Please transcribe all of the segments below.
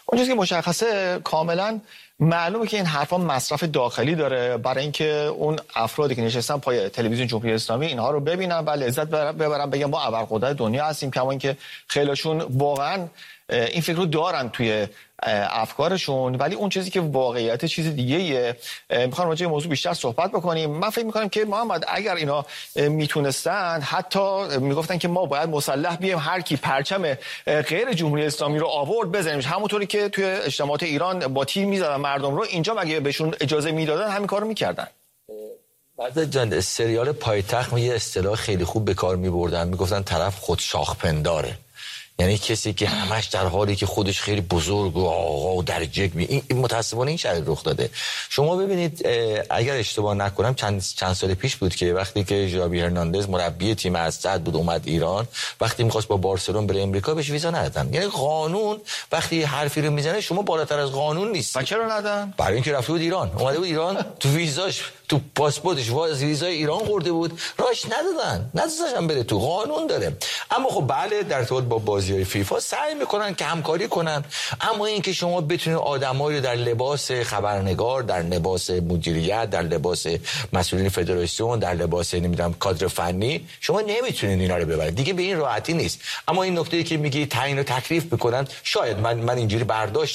اون چیزی که مشخصه کاملا معلومه که این حرفا مصرف داخلی داره برای اینکه اون افرادی که نشستن پای تلویزیون جمهوری اسلامی اینها رو ببینن و لذت ببرن، بگن ما ابرقدرت دنیا هستیم، کما اینکه خیلیشون واقعا این فکر رو دارن توی افکارشون، ولی اون چیزی که واقعیت چیز دیگه‌ایه. میخوام راجع به موضوع بیشتر صحبت بکنیم. من فکر میکنم که محمد اگر اینا میتونستن حتی میگفتن که ما باید مسلح بیایم، هر کی پرچم غیر جمهوری اسلامی رو آورد بزنیمش، همونطوری که توی اجتماعات ایران با تیر میزدن مردم رو، اینجا مگه بهشون اجازه میدادن همین کارو میکردن؟ بعد جان سریال پایتخت یه اصطلاح خیلی خوب به کار میبردن، میگفتن طرف خود شاخپنداره، یعنی کسی که همش در حالی که خودش خیلی بزرگ و آقا و درجه این متاسفانه این شرایط رخ داده. شما ببینید اگر اشتباه نکنم چند سال پیش بود که وقتی که ژاوی هرناندز مربی تیم اسد بود اومد ایران، وقتی می‌خواست با بارسلون بره امریکا بهش ویزا ندادن. یعنی قانون وقتی حرفی رو میزنه شما بالاتر از قانون نیست. چرا ندادن؟ برای اینکه رفته بود ایران، اومده بود ایران، تو ویزاش تو پاسپورتش ویزای ایران خورده بود، راش ندادن بره تو، قانون داره. اما خب بله در ارتباط با بازی‌های فیفا سعی میکنن که همکاری کنن، اما اینکه شما بتونید آدمایی رو در لباس خبرنگار، در لباس مدیریت، در لباس مسئولین فدراسیون، در لباس نمیدونم کادر فنی، شما نمیتونید اینا رو ببرید دیگه، به این راحتی نیست. اما این نکته‌ای که میگی تعیین و تکلیف میکنن، شاید من اینجوری برداشت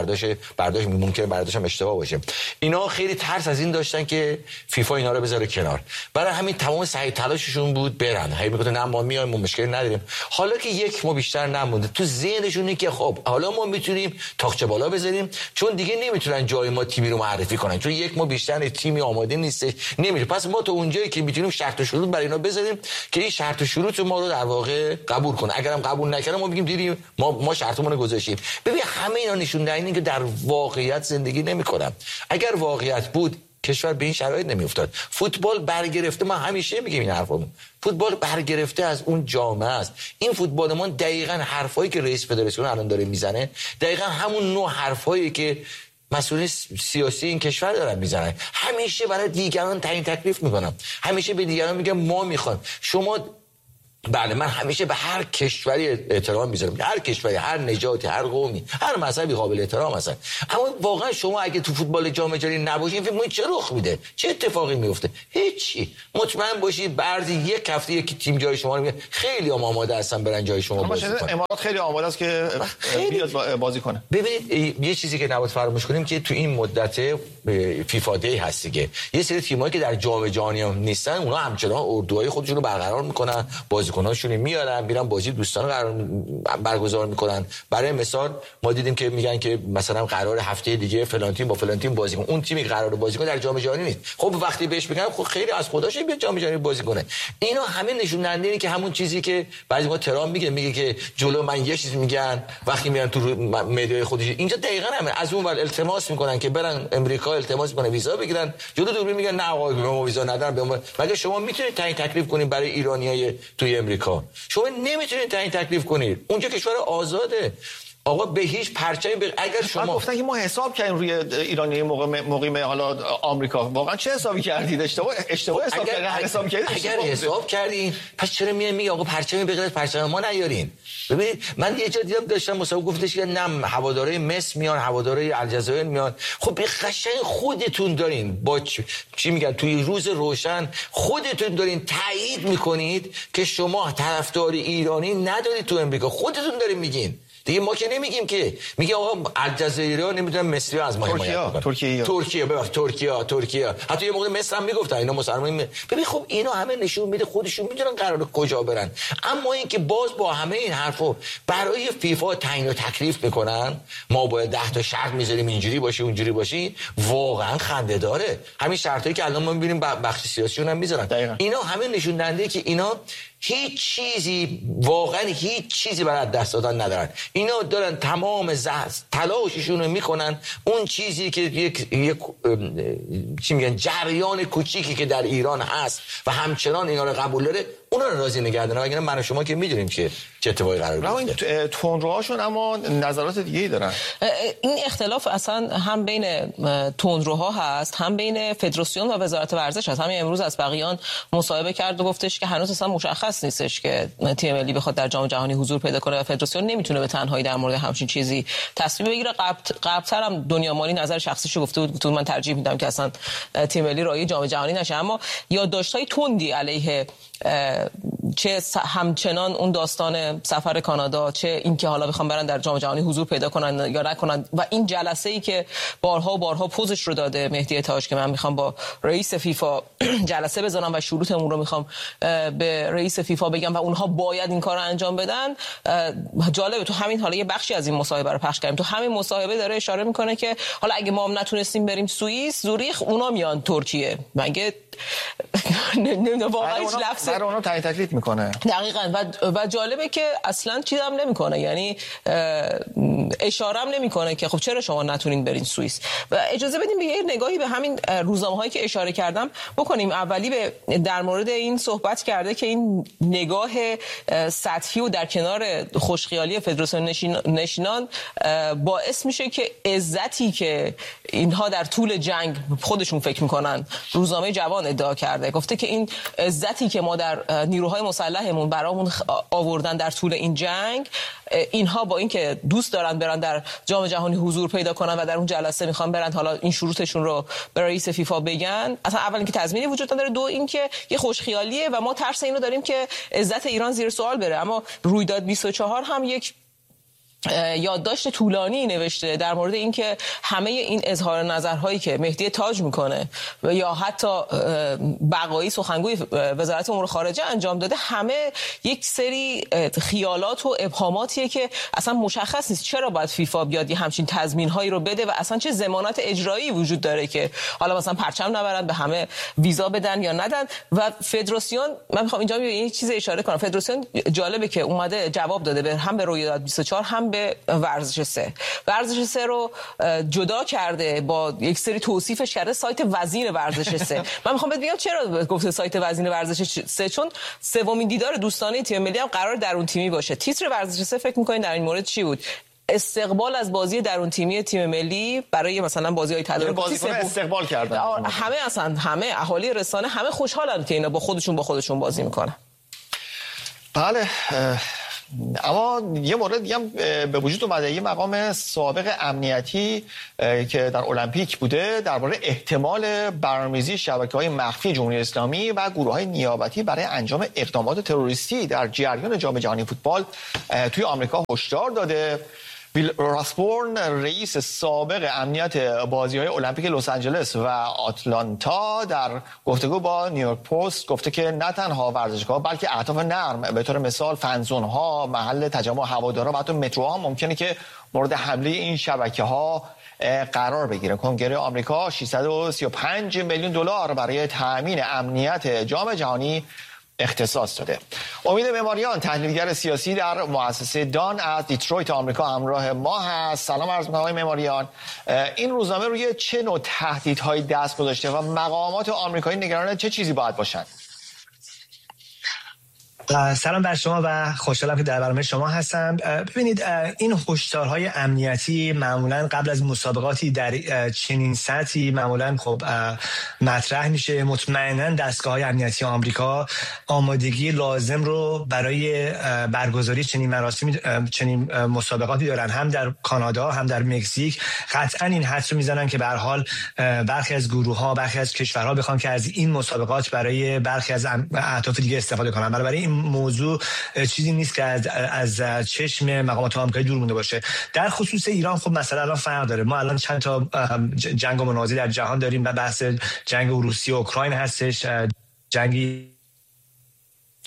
ممکنه برداشتم اشتباه باشه، اینا خیلی ترس از این داشتن که فیفا اینا رو بذاره کنار، برای همین تمام سعی تلاششون بود برن، هی میگفتن نه ما میایم ما مشکلی نداریم. حالا که یک ما بیشتر نمونده تو ذهنشونه که خب حالا ما میتونیم تاقچه بالا بذاریم، چون دیگه نمیتونن جای ما تیمی رو معرفی کنن، چون یک ما بیشتر تیمی آماده نیستش، نمیشه. پس ما تو اونجایی که میتونیم شرط و شروط برای اینا بذاریم که این شرط و شروط ما رو در واقع قبول کنه، اگرم قبول نکنه ما بگیم دیدیم ما شرطمون رو گذاشتیم. ببین همه اینا نشون دهن اینه که در واقعیت زندگی نمیکنن. اگر واقعیت بود کشور به این شرایط نمیافتاد. فوتبال برگرفته، ما همیشه میگیم این حرفمون، فوتبال برگرفته از اون جامعه است. این فوتبال ما دقیقاً حرفایی که رئیس فدراسیون الان داره میزنه دقیقاً همون نوع حرفایی که مسئولین سیاسی این کشور دارن میزنن. همیشه برای دیگران تعیین تکلیف میکنم، همیشه به دیگران میگم ما میخوام شما. بله من همیشه به هر کشوری احترام میذارم، هر کشوری، هر نژادی، هر قومی، هر مذهبی قابل احترام هستن، اما واقعا شما اگه تو فوتبال جام جهانی نباشین فکر می‌کنید چه رخ میده، چه اتفاقی میفته؟ هیچی. مطمئن باشید بعد یک هفته یک تیم جای شما رو میاد، خیلی هم آماده هستن برن جای شما بازی کنن. امارات خیلی آماده است که بیاد بازی کنه. ببینید یه چیزی که نباید فراموش کنیم که تو این مدت فیفا دی هست دیگه، یه سری تیمایی که در جام جهانی هم نیستن اونا همچنان اردوهای خودشون رو برقرار میکنن، بازیکناشون میارن میرن بازی دوستانه برگزار میکنن. برای مثال ما دیدیم که میگن که مثلا قرار هفته دیگه فلان تیم با فلان تیم بازی کنه، اون تیمی که قراره بازی کنه در جام جهانی نیست. خب وقتی بهش میگن خب خیلی از خودش بیاد جام جهانی بازی کنه. اینا همه نشون دهنده اینه که همون چیزی که بعضی ما ترام میگه که جلو من یه چیزی میگن، وقتی میرن تو مدیای خودش اینجا دقیقاً همین از اون ور التماس میکنن که برن امریکا التماس میکنن ویزا بگیرن، جلو دوربین میگن نه آقا ما ویزا ندارن. مگه شما میتونید تعیین تکلیف کنید برای ایرانیای توی امریکا؟ شما نمیتونید تعیین تکلیف کنید، اونجا کشور آزاده. آقا به هیچ پرچمی اگر شما گفتن که ما حساب کردیم روی ایرانی مقیم حالا آمریکا، واقعا چه حسابی کردید؟ اشتباه حساب کردید. اگر حساب کردین پس چرا میگی آقا پرچمی به غیر از پرچم ما نیارین؟ ببینید من یه جا دیدم داشتم مسابقه گفتش که نه هواداره مصر میان، هواداره الجزایر میان. خب به قشنگ خودتون دارین با چی میگن توی روز روشن خودتون دارین تایید میکنید که شما طرفدار ایرانی ندارید تو امریکا، خودتون دارین میگین دیگه. ما که نمیگیم که میگه آقا الجزایریا نمیدونم مصری از ما حمایت میکنن، ترکیه حتی یه موقع مصر هم میگفتن اینا مسلمان. ببین خب اینا همه نشون میده خودشون میدونن قراره کجا برن. اما اینکه باز با همه این حرفا برای فیفا تعیین و تکلیف میکنن، ما باید 10 تا شرط میذاریم اینجوری باشه اونجوری باشه، واقعا خنده داره. همین شرطایی که الان ما میبینیم بخش سیاسیون هم میذارن، اینا همه نشون دهنده که اینا هیچ چیزی، واقعا هیچ چیزی برای دست دادن ندارن. اینا دارن تمام تلاششون رو میکنن اون چیزی که یک چی میگن جریان کوچیکی که در ایران هست و همچنان اینا رو قبول داره اون رو راضی نگه دارن. اگر من و شما که میدونیم که چه اتفاقی قرار بیفته. تندروهاشون اما نظرات دیگه‌ای دارن. این اختلاف اصلا هم بین تندروها هست، هم بین فدراسیون و وزارت ورزش هست. همین امروز از بقیان مصاحبه کرد و گفتش که هنوز اصلا مشخص نیستش که تیم ملی بخواد در جام جهانی حضور پیدا کنه و فدراسیون نمیتونه به تنهایی در مورد همچین چیزی تصمیم بگیره. قبل‌تر هم دنیا مالی نظر شخصیشو گفته بود من ترجیح میدم که اصلا تیم ملی راهی جام جهانی نشه. اما یادداشت‌های تندی علیه چه همچنان اون داستان سفر کانادا، چه اینکه حالا بخوام برن در جام جهانی حضور پیدا کنن یا نکنن، و این جلسه‌ای که بارها و بارها پوزش رو داده مهدی تاج که من میخوام با رئیس فیفا جلسه بزنم و شروطمون رو میخوام به رئیس فیفا بگم و اونها باید این کار رو انجام بدن. جالبه تو همین حالا یه بخشی از این مصاحبه رو پخش کردیم، تو همین مصاحبه داره اشاره میکنه که حالا اگه ما هم نتونستیم بریم سوئیس، زوریخ، اونا میان ترکیه. مگه واقعا هیچ لفظ برای اونا تعیین تکلیف میکنه. دقیقاً. و جالبه که اصلا چیزی هم نمیکنه، یعنی اشاره هم نمیکنه که خب چرا شما نتونین برین سوئیس. و اجازه بدیم یه نگاهی به همین روزنامه‌هایی که اشاره کردم بکنیم. اولی در مورد این صحبت کرده که این نگاه سطحی و در کنار خوشخیالی فدراسیون نشینان باعث میشه که عزتی که اینها در طول جنگ خودشون فکر میکنن، روزنامه جوان ادعا کرده، گفته که این عزتی که ما در نیروهای مسلحمون برامون آوردن در طول این جنگ، اینها با اینکه دوست دارن برن در جام جهانی حضور پیدا کنن و در اون جلسه میخوان برن حالا این شروطشون رو به رئیس فیفا بگن، اصلا اول اینکه تضمینی وجود نداره، دو اینکه یه خوشخیالیه و ما ترس اینو داریم که عزت ایران زیر سوال بره. اما رویداد 24 هم یک یادداشت طولانی نوشته در مورد اینکه همه این اظهار نظرهایی که مهدی تاج میکنه و یا حتی بقایی سخنگوی وزارت امور خارجه انجام داده، همه یک سری خیالات و ابهاماتیه که اصلا مشخص نیست چرا باید فیفا بیاد یه همچین تضمین‌هایی رو بده و اصلا چه ضمانت اجرایی وجود داره که حالا مثلا پرچم نبرن، به همه ویزا بدن یا ندن. و فدراسیون، من میخوام اینجا یه چیز اشاره کنم، فدراسیون جالبه که اومده جواب داده هم به رویداد 24 هم به ورزش 3. ورزش 3 رو جدا کرده، با یک سری توصیفش کرده سایت وزیر ورزش 3. من میخوام بهت بگم چرا گفته سایت وزیر ورزش 3، چون سومین دیدار دوستانه تیم ملی هم قرار درون تیمی باشه. تیتر ورزش 3 فکر می‌کنین در این مورد چی بود؟ استقبال از بازی درون تیمی تیم ملی برای مثلا بازی‌های تدارکاتی استقبال کردن. همه اهالی رسانه همه خوشحالن که اینا با خودشون بازی میکنن. بله. اما یه مورد دیگه هم به وجود اومده، یه مقام سابق امنیتی که در المپیک بوده درباره احتمال برنامه‌ریزی شبکه‌های مخفی جمهوری اسلامی و گروه‌های نیابتی برای انجام اقدامات تروریستی در جریان جام جهانی فوتبال توی آمریکا هشدار داده. بیل راسبورن، رئیس سابق امنیت بازی‌های المپیک لس آنجلس و آتلانتا، در گفتگو با نیویورک پست گفته که نه تنها ورزشگاه بلکه اهداف نرم به طور مثال فنزون‌ها، محل تجمع هوادارا و حتی متروها ممکنه که مورد حمله این شبکه‌ها قرار بگیره. کنگره آمریکا 635 میلیون دلار برای تأمین امنیت جام جهانی اختصاص داده. امید معماریان، تحلیلگر سیاسی در مؤسسه دان از دیترویت آمریکا همراه ما هست. سلام عرض می‌کنم آقای معماریان. این روزنامه روی چه نوع تهدیدهایی دست گذاشته و مقامات آمریکایی نگران چه چیزی باید باشند؟ سلام بر شما و خوشحالم که در برنامه شما هستم. ببینید، این هشدارهای امنیتی معمولا قبل از مسابقاتی در چنین سطحی معمولا خب مطرح میشه. مطمئنا دستگاه‌های امنیتی آمریکا آمادگی لازم رو برای برگزاری چنین مراسمی، چنین مسابقاتی دارن، هم در کانادا هم در مکزیک. قطعا این حدس رو میزنن که به هر حال برخی از گروه‌ها، برخی از کشورها بخوان که از این مسابقات برای برخی از اهداف دیگه استفاده کنن. برای این موضوع چیزی نیست که از چشم مقامات آمریکایی دور مونده باشه. در خصوص ایران خب مسئله الان فرق داره. ما الان چند تا جنگ و منازعه در جهان داریم و بحث جنگ روسیه و اوکراین هستش، جنگی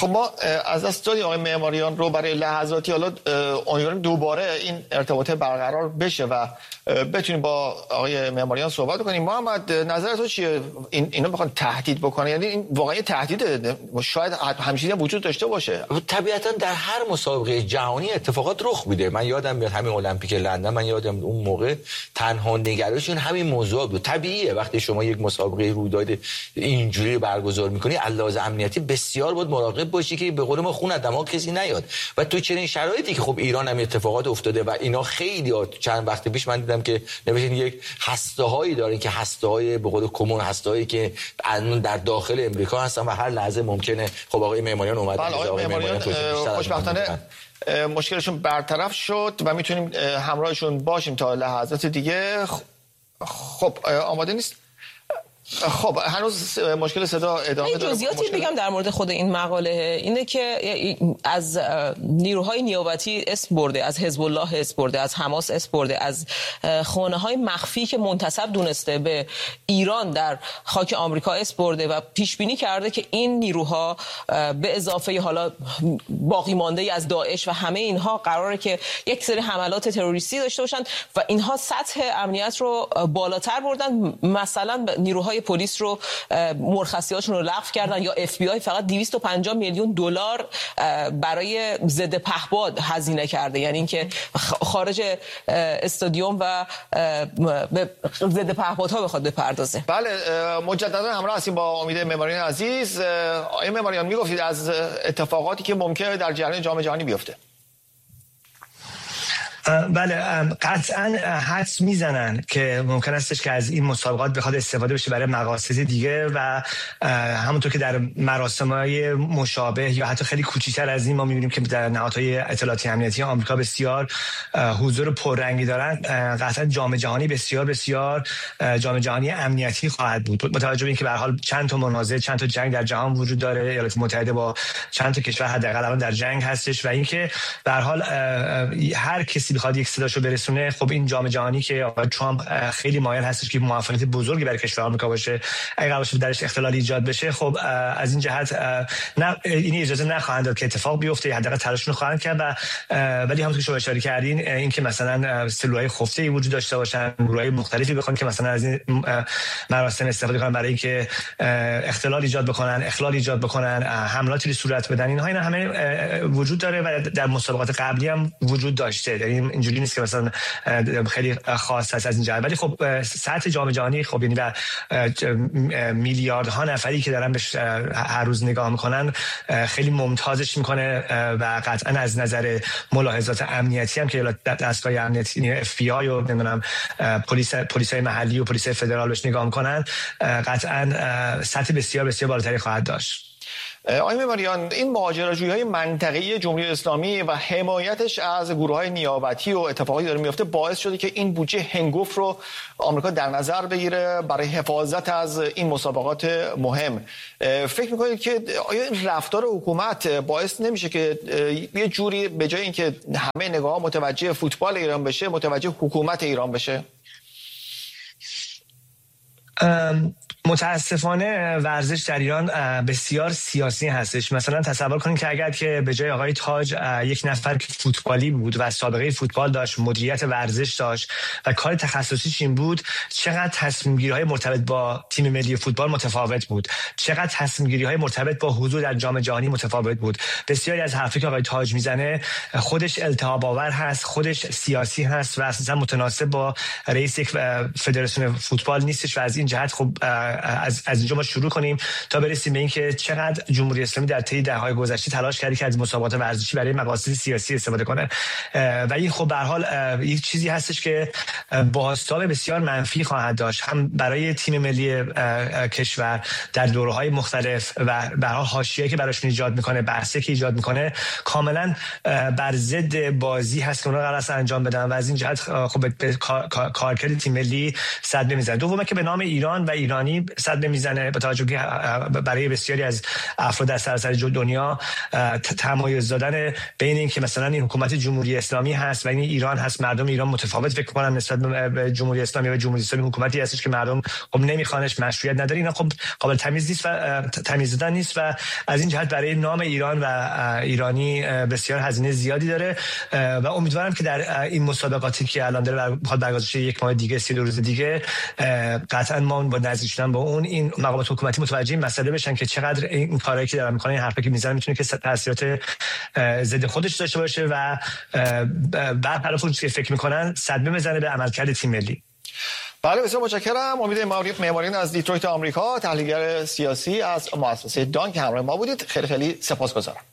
خب ما از دست دادیم آقای معماریان رو برای لحظاتی، حالا امیدواریم دوباره این ارتباط برقرار بشه و بتونیم با آقای معماریان صحبت کنیم. محمد نظر تو چیه؟ اینا بخوان تهدید بکنه، یعنی این واقعا تهدیده، شاید همیشه وجود داشته باشه. طبیعتا در هر مسابقه جهانی اتفاقات رخ میده. من یادم میاد همین المپیک لندن، من یادم اون موقع تنها نگرانشون همین موضوع بود. طبیعیه وقتی شما یک مسابقه رویداد اینجوری برگزار میکنی، علاوه امنیتی بسیار باید مراقب باشی که به قول ما خون از دماغ کسی نیاد. و تو چنین شرایطی که خب ایران هم اتفاقات افتاده و اینا خیلی چند وقت پیش من دیدم که نوشتن یک هسته‌هایی دارن که هسته‌های به قول کمون، هسته‌هایی که در داخل امریکا هستن و هر لحظه ممکنه. خب آقای معماریان اومدن، آقای معماریان خوشبختانه مشکلشون برطرف شد و میتونیم همراهشون باشیم تا لحظات دیگه. خب آماده نیست؟ خب هنوز مشکل صدا ادامه داره. جزئیاتی بگم در مورد خود این مقاله اینه که از نیروهای نیابتی اسم برده، از حزب الله اسم برده، از حماس اسم برده، از خانه‌های مخفی که منتسب دونسته به ایران در خاک آمریکا اسم برده و پیش بینی کرده که این نیروها به اضافه حالا باقی مانده از داعش و همه اینها قراره که یک سری حملات تروریستی داشته باشن و اینها سطح امنیت رو بالاتر بردن. مثلا نیروهای پلیس رو مرخصی‌هاشون رو لغو کردن، یا اف بی آی فقط 250 میلیون دلار برای ضد پهپاد هزینه کرده، یعنی اینکه خارج استادیوم و به ضد پهپادها بخواد بپردازه. بله مجددا همراه هستیم با امید معماریان عزیز. آقای معماریان میگفتید از اتفاقاتی که ممکنه در جریان جام جهانی بیفته. بله قطعا حدس میزنن که ممکن استش که از این مسابقات بخواد استفاده بشه برای مقاصد دیگه و همونطور که در مراسم‌های مشابه یا حتی خیلی کوچیک‌تر از این ما می‌بینیم که در نهادهای اطلاعاتی امنیتی آمریکا بسیار حضور پررنگی دارن. قطعا جام جهانی بسیار بسیار جام جهانی امنیتی خواهد بود، متوجه به اینکه به هر حال چند تا منازعه، چند تا جنگ در جهان وجود داره. ایالات متحده با چند تا کشور حداقل الان در جنگ هستش و اینکه به هر حال هر کسی بخواد یک صداشو برسونه. خب این جام جهانی که آقای ترامپ خیلی مایل هستش که موفقیت بزرگی برای کشور آمریکا باشه، اگه قرار باشه درش اختلال ایجاد بشه، خب از این جهت نه این اجازه نخواهند داد که اتفاق بیفته، حداقل تلاششون خواهند کرد. ولی همونطور که شما اشاره کردین این که مثلا سلولهای خفته‌ای وجود داشته باشن، گروه‌های مختلفی بخوان که مثلا از این مراسم استفاده کنن برای اینکه اختلال ایجاد بکنن، اخلال ایجاد بکنن، حملاتی صورت بدن، اینها همه وجود داره و در مسابقات قبلی هم وجود داشته. یعنی اینجوری نیست که مثلا خیلی خاص هست از این جهت. ولی خب سطح جام جهانی خب یعنی در میلیاردها نفری که دارن بهش هر روز نگاه میکنن خیلی ممتازش میکنه و قطعا از نظر ملاحظات امنیتی هم که دستگاه امنیتی اف بی آی و نمیدونم پلیسای محلی و پلیس فدرال بهش نگاه میکنن، قطعا سطح بسیار بسیار بالاتری خواهد داشت. آقای معماریان، این ماجراجویی‌های منطقه‌ای جمهوری اسلامی و حمایتش از گروه‌های نیابتی و اتفاقاتی داره میفته باعث شده که این بودجه هنگفت رو آمریکا در نظر بگیره برای حفاظت از این مسابقات مهم. فکر می‌کنید که آیا این رفتار حکومت باعث نمیشه که یه جوری به جای اینکه همه نگاه‌ها متوجه فوتبال ایران بشه، متوجه حکومت ایران بشه؟ متاسفانه ورزش در ایران بسیار سیاسی هستش. مثلا تصور کنید که اگر که به جای آقای تاج یک نفر که فوتبالی بود و سابقه فوتبال داشت، مدیریت ورزش داشت و کار تخصصیش این بود، چقدر تصمیم گیری های مرتبط با تیم ملی فوتبال متفاوت بود، چقدر تصمیم گیری های مرتبط با حضور در جام جهانی متفاوت بود. بسیاری از حرفی که آقای تاج میزنه خودش التهاب آور هست، خودش سیاسی هست و اساسا متناسب با رئیس یک فدراسیون فوتبال نیستش و از این جهت خب از اینجا ما شروع کنیم تا برسیم به این که چقدر جمهوری اسلامی در طی دهه‌های گذشته تلاش کرده که از مسابقات ورزشی برای مقاصد سیاسی استفاده کنه و این خب به هر حال یک چیزی هستش که بازتاب بسیار منفی خواهد داشت، هم برای تیم ملی کشور در دوره‌های مختلف و به هر حال حاشیه‌ای که براشون ایجاد میکنه، بحثی که ایجاد میکنه کاملا بر ضد بازی هست که اونها قرار است انجام بدن و از این جهت خب به کارکرد تیم ملی صدمه میزنه. دومه که به نام ایران و ایرانی سیاسی صدمه میزنه، با توجه که برای بسیاری از افراد در سراسر دنیا تمایز دادن بین این که مثلا این حکومت جمهوری اسلامی هست و این ایران هست، مردم ایران متفاوت فکر کنن نسبت به جمهوری اسلامی و جمهوری اسلامی حکومتی هستش که مردم خب نمیخوانش، مشروعیت نداره، اینا خب قابل تمیز نیست و تمیز دادن نیست و از این جهت برای نام ایران و ایرانی بسیار هزینه زیادی داره و امیدوارم که در این مسابقاتی که الان داره برگزار یک ماه دیگه 32 روز دیگه قطعا ما با نزدیک شدن با اون این مقامات حکومتی متوجه این مسئله بشن که چقدر این کارهایی که دارن میکنن، این حرفی که میزنن میتونه که تاثیرات ضد خودش داشته باشه و برخلاف اون که فکر میکنن صدمه بزنه به عملکرد تیم ملی. بله بسیار متشکرم. امید معمارین از دیترویت آمریکا، تحلیلگر سیاسی از مؤسسه دان که همراه ما بودید. خیلی خیلی سپاسگزارم.